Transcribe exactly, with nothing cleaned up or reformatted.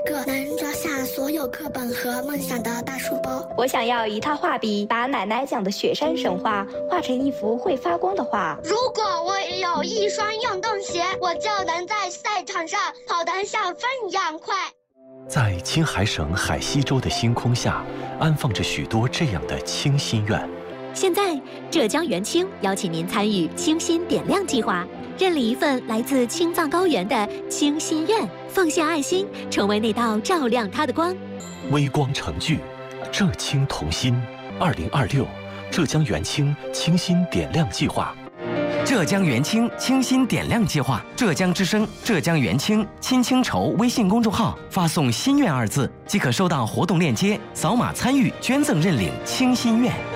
个能装下所有课本和梦想的大书包。 我想要一套画笔，把奶奶讲的雪山神话画成一幅会发光的画。 如果我也有一双运动鞋，我就能在赛场上跑得像风一样快。 在青海省海西州的星空下，安放着许多这样的清心愿。 现在，浙江元清邀请您参与清心点亮计划，认领一份来自青藏高原的清心愿，奉献爱心，成为那道照亮它的光。 微光成炬，浙青同心。二零二六，浙江元清清心点亮计划。 浙江元清清心点亮计划，浙江之声、浙江元清亲清筹微信公众号发送“心愿”二字，即可收到活动链接，扫码参与捐赠认领清心愿。